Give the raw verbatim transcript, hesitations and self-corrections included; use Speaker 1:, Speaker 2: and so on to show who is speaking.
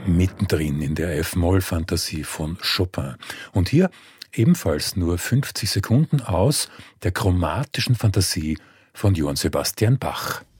Speaker 1: mittendrin in der F-Moll-Fantasie von Chopin. Und hier ebenfalls nur fünfzig Sekunden aus der chromatischen Fantasie von Johann Sebastian Bach.